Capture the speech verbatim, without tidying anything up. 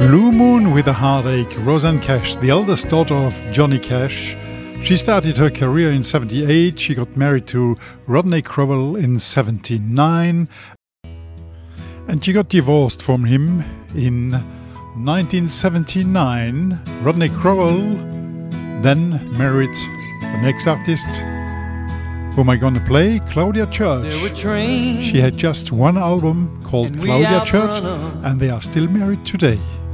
Blue Moon with a Heartache, Rosanne Cash, the eldest daughter of Johnny Cash. She started her career in seventy-eight. She got married to Rodney Crowell in seventy-nine. And she got divorced from him in nineteen seventy-nine. Rodney Crowell then married the next artist. Who am I going to play? Claudia Church. She had just one album called Claudia Church, and they are still married today.